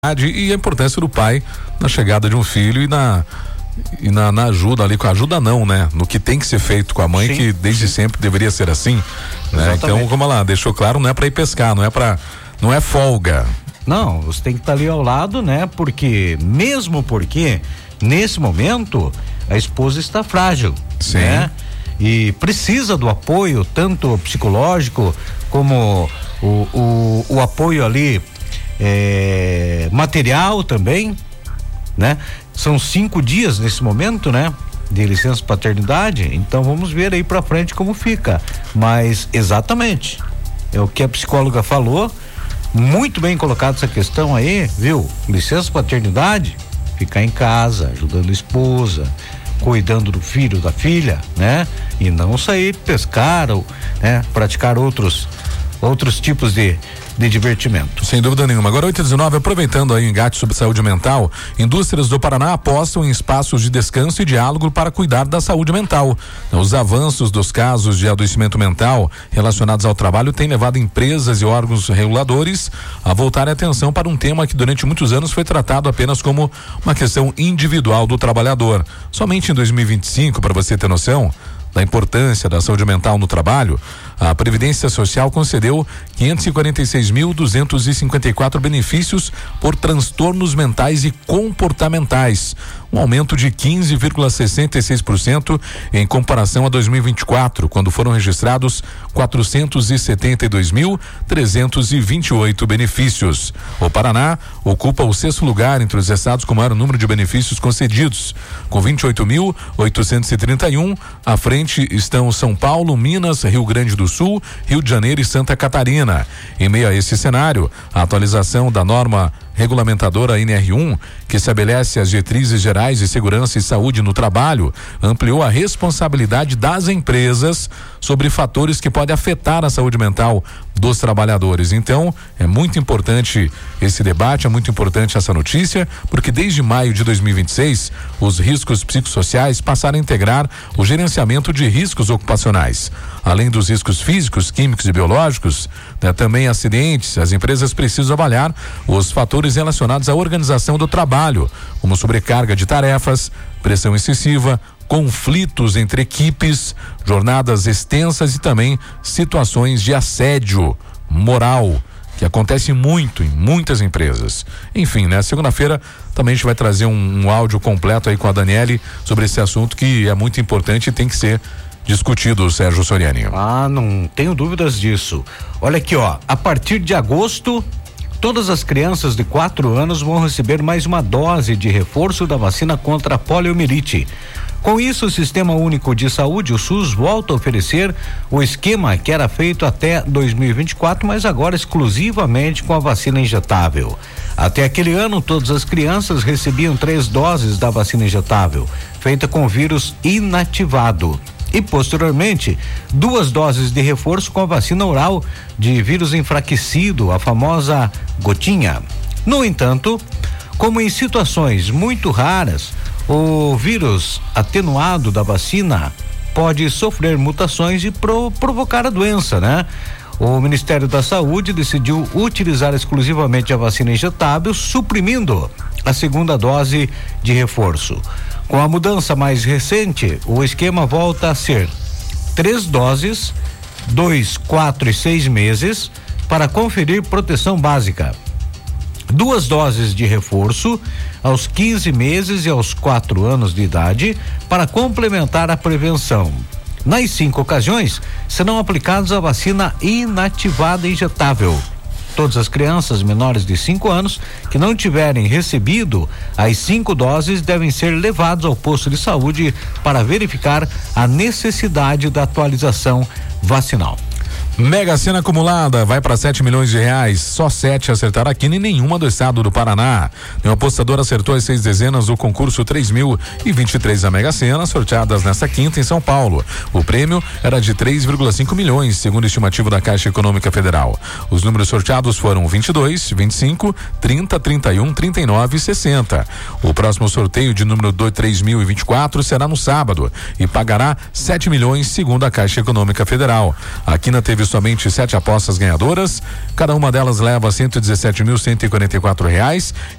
e a importância do pai na chegada de um filho e na ajuda ali, com a ajuda não, né? No que tem que ser feito com a mãe, sim, que desde sempre deveria ser assim, né? Então, como ela deixou claro, não é para ir pescar, não é folga. Não, você tem que estar ali ao lado, né? Porque nesse momento a esposa está frágil, sim, né? E precisa do apoio, tanto psicológico como o apoio ali material também, né? São 5 dias nesse momento, né? De licença paternidade, então vamos ver aí pra frente como fica, mas exatamente, é o que a psicóloga falou, muito bem colocado essa questão aí, viu? Licença paternidade, ficar em casa, ajudando a esposa, cuidando do filho, da filha, né? E não sair pescar ou, né, praticar outros tipos de divertimento. Sem dúvida nenhuma. Agora 8h19, aproveitando aí o engate sobre saúde mental, indústrias do Paraná apostam em espaços de descanso e diálogo para cuidar da saúde mental. Os avanços dos casos de adoecimento mental relacionados ao trabalho têm levado empresas e órgãos reguladores a voltarem a atenção para um tema que durante muitos anos foi tratado apenas como uma questão individual do trabalhador. Somente em 2025, para você ter noção da importância da saúde mental no trabalho, a Previdência Social concedeu 546.254 benefícios por transtornos mentais e comportamentais, um aumento de 15,66% em comparação a 2024, quando foram registrados 472.328 benefícios. O Paraná ocupa o 6º lugar entre os estados com maior número de benefícios concedidos, com 28.831. À frente estão São Paulo, Minas, Rio Grande do Sul, Rio de Janeiro e Santa Catarina. Em meio a esse cenário, a atualização da norma regulamentadora NR1, que estabelece as diretrizes gerais de segurança e saúde no trabalho, ampliou a responsabilidade das empresas sobre fatores que podem afetar a saúde mental dos trabalhadores. Então, é muito importante esse debate, é muito importante essa notícia, porque desde maio de 2026, os riscos psicossociais passaram a integrar o gerenciamento de riscos ocupacionais. Além dos riscos físicos, químicos e biológicos, né, também acidentes, as empresas precisam avaliar os fatores relacionados à organização do trabalho, como sobrecarga de tarefas, pressão excessiva, conflitos entre equipes, jornadas extensas e também situações de assédio moral, que acontece muito em muitas empresas. Enfim, né? Segunda-feira também a gente vai trazer um áudio completo aí com a Daniele sobre esse assunto que é muito importante e tem que ser discutido, Sérgio Soriani. Não tenho dúvidas disso. Olha aqui, ó, a partir de agosto, todas as crianças de 4 anos vão receber mais uma dose de reforço da vacina contra a poliomielite. Com isso, o Sistema Único de Saúde, o SUS, volta a oferecer o esquema que era feito até 2024, mas agora exclusivamente com a vacina injetável. Até aquele ano, todas as crianças recebiam 3 doses da vacina injetável, feita com vírus inativado. E, posteriormente, 2 doses de reforço com a vacina oral de vírus enfraquecido, a famosa gotinha. No entanto, como em situações muito raras, o vírus atenuado da vacina pode sofrer mutações e provocar a doença, né? O Ministério da Saúde decidiu utilizar exclusivamente a vacina injetável, suprimindo a 2ª dose de reforço. Com a mudança mais recente, o esquema volta a ser 3 doses, 2, 4 e 6 meses, para conferir proteção básica. 2 doses de reforço aos 15 meses e aos 4 anos de idade para complementar a prevenção. Nas 5 ocasiões, serão aplicados a vacina inativada injetável. Todas as crianças menores de 5 anos que não tiverem recebido as 5 doses devem ser levados ao posto de saúde para verificar a necessidade da atualização vacinal. Mega Sena acumulada vai para 7 milhões de reais. Só 7 acertaram aqui em nenhuma do estado do Paraná. O apostador acertou as 6 dezenas do concurso 3.023 da Mega Sena, sorteadas nesta quinta em São Paulo. O prêmio era de 3,5 milhões, segundo a estimativa da Caixa Econômica Federal. Os números sorteados foram 22, 25, 30, 31, 39 e 60. O próximo sorteio de número 3.024 será no sábado e pagará 7 milhões, segundo a Caixa Econômica Federal. A quina teve somente 7 apostas ganhadoras, cada uma delas leva R$ 117.144